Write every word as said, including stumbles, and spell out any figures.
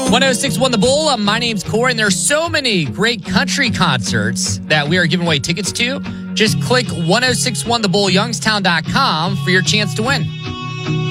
one oh six one The Bull. Uh, my name's Corey, and there are so many great country concerts that we are giving away tickets to. Just click ten sixty-one the bull youngstown dot com for your chance to win.